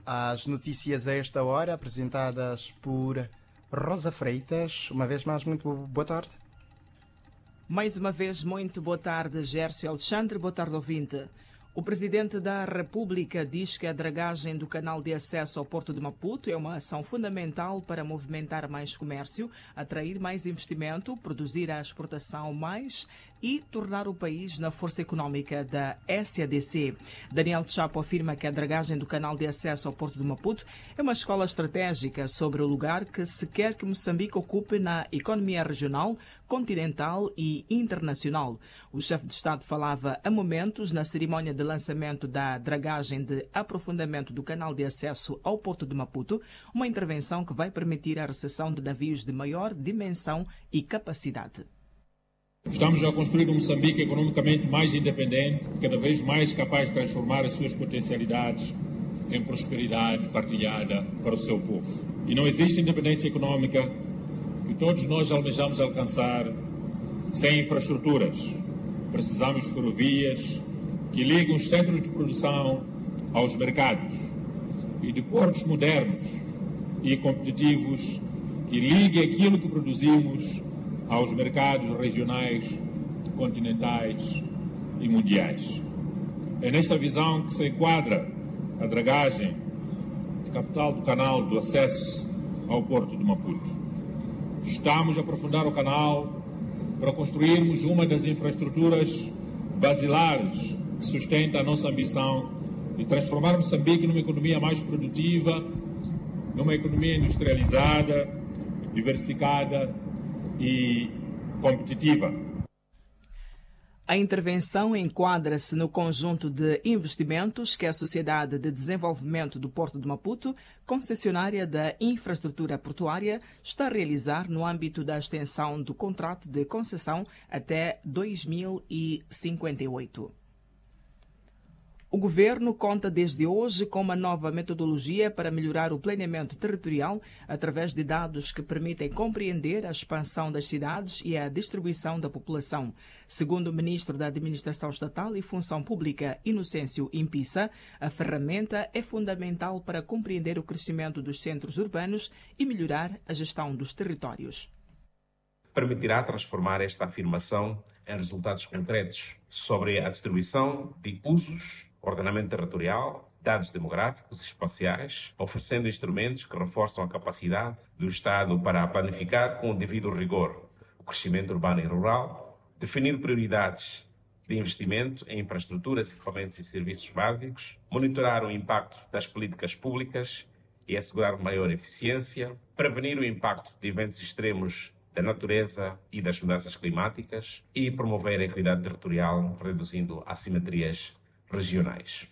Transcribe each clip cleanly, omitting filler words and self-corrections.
As notícias a esta hora, apresentadas por Rosa Freitas. Uma vez mais, muito boa tarde. Mais uma vez, muito boa tarde, Gércio Alexandre. Boa tarde, ouvinte. O Presidente da República diz que a dragagem do canal de acesso ao Porto de Maputo é uma ação fundamental para movimentar mais comércio, atrair mais investimento, produzir a exportação mais e tornar o país na força econômica da SADC. Daniel Chapo afirma que a dragagem do canal de acesso ao Porto de Maputo é uma escola estratégica sobre o lugar que se quer que Moçambique ocupe na economia regional, continental e internacional. O chefe de Estado falava a momentos na cerimónia de lançamento da dragagem de aprofundamento do canal de acesso ao Porto de Maputo, uma intervenção que vai permitir a recepção de navios de maior dimensão e capacidade. Estamos a construir um Moçambique economicamente mais independente, cada vez mais capaz de transformar as suas potencialidades em prosperidade partilhada para o seu povo. E não existe independência econômica que todos nós almejamos alcançar sem infraestruturas. Precisamos de ferrovias que liguem os centros de produção aos mercados e de portos modernos e competitivos que liguem aquilo que produzimos aos mercados regionais, continentais e mundiais. É nesta visão que se enquadra a dragagem de capital do canal do acesso ao Porto de Maputo. Estamos a aprofundar o canal para construirmos uma das infraestruturas basilares que sustenta a nossa ambição de transformar Moçambique numa economia mais produtiva, numa economia industrializada, diversificada e competitiva. A intervenção enquadra-se no conjunto de investimentos que a Sociedade de Desenvolvimento do Porto de Maputo, concessionária da infraestrutura portuária, está a realizar no âmbito da extensão do contrato de concessão até 2058. O Governo conta desde hoje com uma nova metodologia para melhorar o planeamento territorial através de dados que permitem compreender a expansão das cidades e a distribuição da população. Segundo o Ministro da Administração Estatal e Função Pública, Inocêncio Impissa, a ferramenta é fundamental para compreender o crescimento dos centros urbanos e melhorar a gestão dos territórios. Permitirá transformar esta afirmação em resultados concretos sobre a distribuição de usos, ordenamento territorial, dados demográficos e espaciais, oferecendo instrumentos que reforçam a capacidade do Estado para planificar com o devido rigor o crescimento urbano e rural, definir prioridades de investimento em infraestruturas, equipamentos e serviços básicos, monitorar o impacto das políticas públicas e assegurar maior eficiência, prevenir o impacto de eventos extremos da natureza e das mudanças climáticas e promover a equidade territorial, reduzindo assimetrias regionais.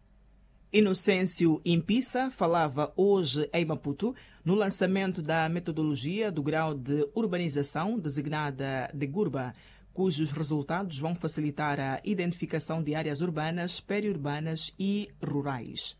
Inocêncio Impissa falava hoje em Maputo no lançamento da metodologia do grau de urbanização designada de GURBA, cujos resultados vão facilitar a identificação de áreas urbanas, periurbanas e rurais.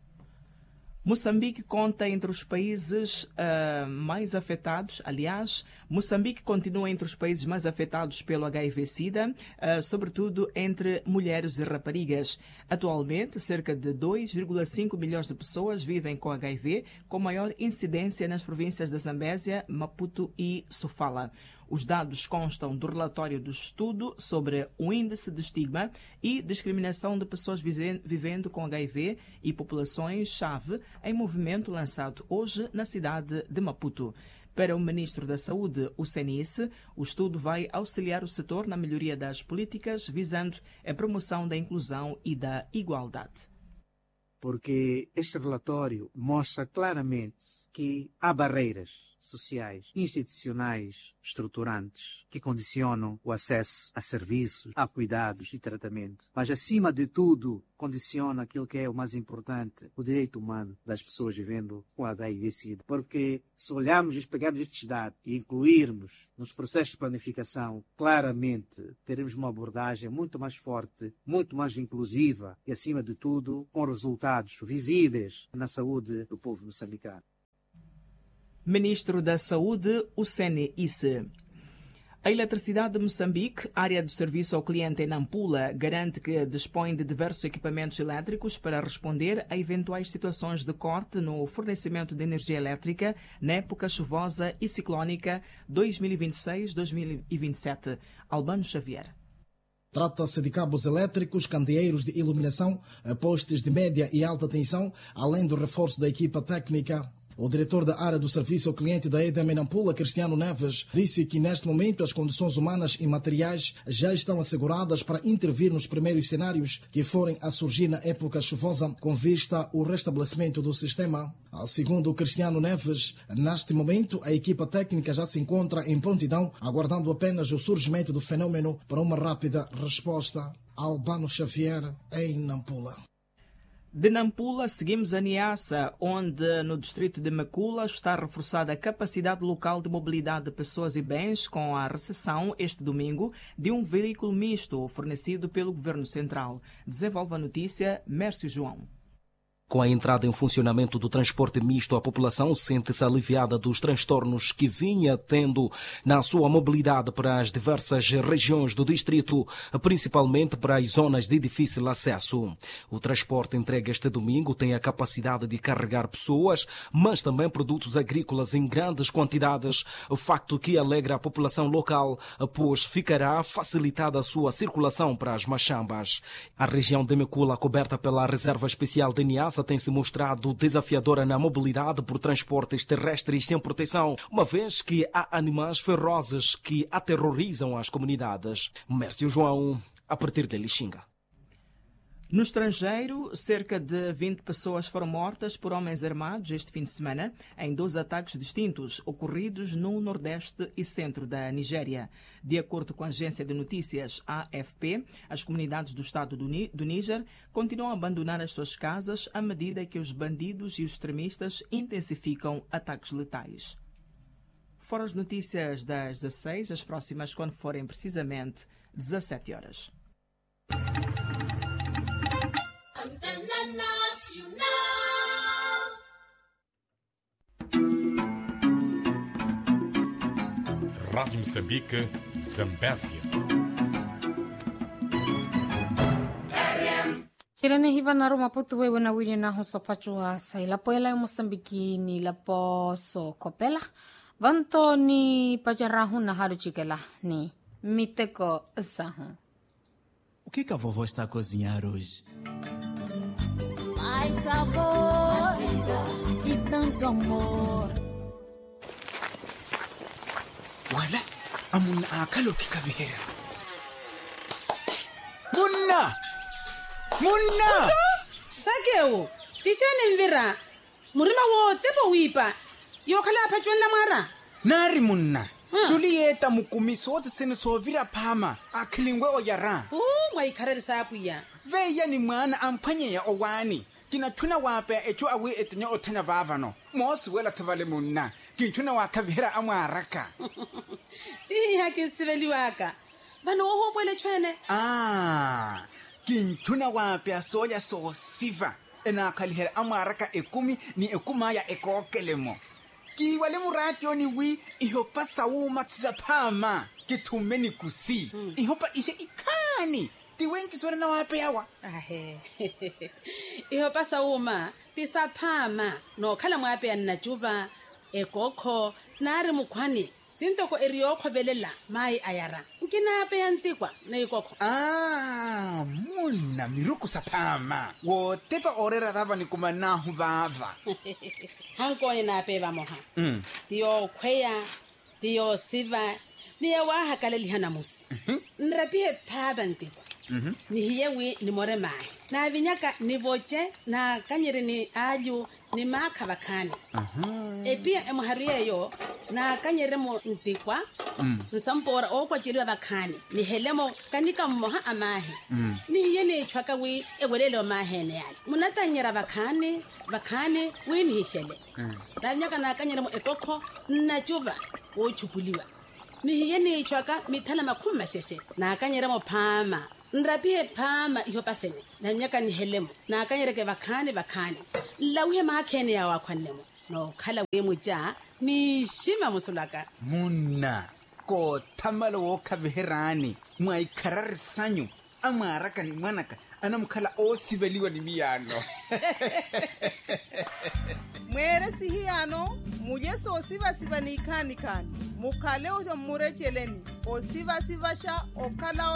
Moçambique conta entre os países mais afetados. Aliás, Moçambique continua entre os países mais afetados pelo HIV-Sida, sobretudo entre mulheres e raparigas. Atualmente, cerca de 2,5 milhões de pessoas vivem com HIV, com maior incidência nas províncias da Zambésia, Maputo e Sofala. Os dados constam do relatório do estudo sobre o índice de estigma e discriminação de pessoas vivendo com HIV e populações-chave em movimento lançado hoje na cidade de Maputo. Para o Ministro da Saúde, o CNIS, o estudo vai auxiliar o setor na melhoria das políticas visando a promoção da inclusão e da igualdade. Porque este relatório mostra claramente que há barreiras sociais, institucionais, estruturantes, que condicionam o acesso a serviços, a cuidados e tratamento. Mas, acima de tudo, condiciona aquilo que é o mais importante, o direito humano das pessoas vivendo com HIV-Sida. Porque se olharmos e pegarmos estes dados e incluirmos nos processos de planificação, claramente teremos uma abordagem muito mais forte, muito mais inclusiva e, acima de tudo, com resultados visíveis na saúde do povo moçambicano. Ministro da Saúde, o CNIS. A Eletricidade de Moçambique, área do serviço ao cliente em Nampula, garante que dispõe de diversos equipamentos elétricos para responder a eventuais situações de corte no fornecimento de energia elétrica na época chuvosa e ciclónica 2026-2027. Albano Xavier. Trata-se de cabos elétricos, candeeiros de iluminação, postes de média e alta tensão, além do reforço da equipa técnica. O diretor da área do serviço ao cliente da EDM Nampula, Cristiano Neves, disse que neste momento as condições humanas e materiais já estão asseguradas para intervir nos primeiros cenários que forem a surgir na época chuvosa, com vista ao restabelecimento do sistema. Segundo Cristiano Neves, neste momento a equipa técnica já se encontra em prontidão, aguardando apenas o surgimento do fenômeno para uma rápida resposta. Albano Xavier, em Nampula. De Nampula, seguimos a Niassa, onde no distrito de Macula está reforçada a capacidade local de mobilidade de pessoas e bens com a recepção, este domingo, de um veículo misto fornecido pelo Governo Central. Desenvolve a notícia Mércio João. Com a entrada em funcionamento do transporte misto, a população sente-se aliviada dos transtornos que vinha tendo na sua mobilidade para as diversas regiões do distrito, principalmente para as zonas de difícil acesso. O transporte entregue este domingo tem a capacidade de carregar pessoas, mas também produtos agrícolas em grandes quantidades, facto que alegra a população local, pois ficará facilitada a sua circulação para as machambas. A região de Macula, coberta pela Reserva Especial de Niassa, tem se mostrado desafiadora na mobilidade por transportes terrestres sem proteção, uma vez que há animais ferozes que aterrorizam as comunidades. Mércio João, a partir de Lixinga. No estrangeiro, cerca de 20 pessoas foram mortas por homens armados este fim de semana em 2 ataques distintos ocorridos no nordeste e centro da Nigéria. De acordo com a agência de notícias AFP, as comunidades do estado do Níger continuam a abandonar as suas casas à medida que os bandidos e os extremistas intensificam ataques letais. Fora as notícias das 16, as próximas quando forem precisamente 17 horas. Rádio Moçambique, Zambésia. Chirane hiva na Roma putu wewe na wili na hoso pachua sai lapo ela Moçambique ni lapo so kopela vanto ni pajarahu na haru chikela ni miteko sahu. O que a vovó está a cozinhar hoje? Mais sabor e tanto amor. Wala, amuna akalo kikavihera. Munna! Sakeu, tishane mvira. Murima wo tepo wipa. Yokhala phachwen la mara. Nari munna. Julieta mukumiso wote sene sovira pama. Akilingwe oyara. Ngwaikharere sapuya. Veya ni mwana ampanye ya owani. Kinatuna wape echo awi etinyo otanya vavano. Mosu wela tavale munna. Kinatuna wakavihera amwaraka. Kisiveli waka. Vano oho pwele chwene. Kinatuna wape asoya so siva. Ena kalihera amwaraka ekumi ni ekumaya ekokelemo. Kiwale muratio ni wi ihopa sauma tizapama. Kitumeni kusi. Ihopa ishe ikani. Tiwenki swara na wape yawa. Ihopa sauma tisapama. No kala mwape ya najuva ekoko nari mukwani. Sintoko erioko velela mai ayara. Nkina ape ya ntikwa na ikoko. Muna miruku sapama. Wo tepa orera vava ni kumanahu vava. Hankoni na ape va moha. Tiyo kweya, tiyo siva, niya waha kaleli hana musi. Nrapie paba ntikwa. Ni hiyewi ni more mai. Na vinyaka ni voche na kanyere ni aju ni maka bakani. Epia emuharie yo na kanyere mo ntikwa. Nsampora okwa chiriwa bakani. Ni helemo kanika moha amahe. Ni hiye ni chwaka wi ewelele o mahe ne ali. Munata nyera bakani wi ni hishele. Na vinyaka na kanyere mo ekoko na chuva o chupuliwa. Ni hiye ni chwaka mitala makuma sheshe. Na kanyere mo pama. Nrapie pama ihopa sene. Na nyaka ni helemo. Na kanyereke bakani. Lauhe maakene ya wakwanemo. No kala we muja ni shima musulaka. Muna. ko tamalo wo kabeherani mwai karari sanyo amaraka ni mwanaka anamkhala osiveliwa ni miyano mwere sihiyano mujeso osiva ni kani mukhale ojo murecheleni osiva sivasha okhala